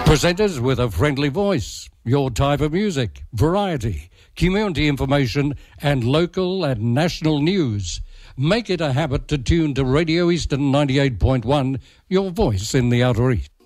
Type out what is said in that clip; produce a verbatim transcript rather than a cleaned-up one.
Presenters with a friendly voice, your type of music, variety, community information and local and national news. Make it a habit to tune to Radio Eastern ninety-eight point one, your voice in the Outer East.